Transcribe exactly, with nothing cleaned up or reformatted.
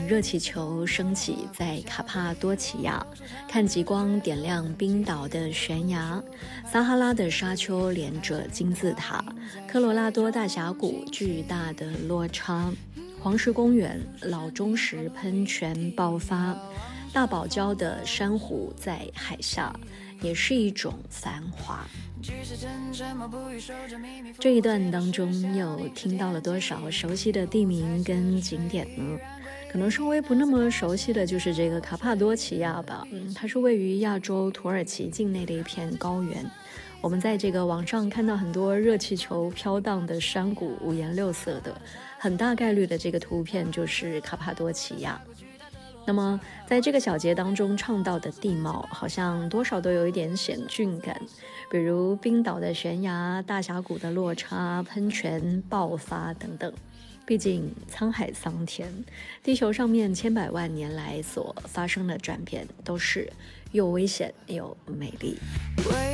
热气球升起在卡帕多奇亚，看极光点亮冰岛的悬崖，撒哈拉的沙丘连着金字塔，科罗拉多大峡谷巨大的落差，黄石公园老钟石喷泉爆发，大堡礁的珊瑚在海下，也是一种繁华。这一段当中又听到了多少熟悉的地名跟景点呢？可能稍微不那么熟悉的就是这个卡帕多奇亚吧，嗯，它是位于亚洲土耳其境内的一片高原。我们在这个网上看到很多热气球飘荡的山谷，五颜六色的，很大概率的这个图片就是卡帕多奇亚。那么在这个小节当中唱到的地貌好像多少都有一点险峻感，比如冰岛的悬崖、大峡谷的落差、喷泉爆发等等。毕竟沧海桑田，地球上面千百万年来所发生的转变都是又危险又美丽。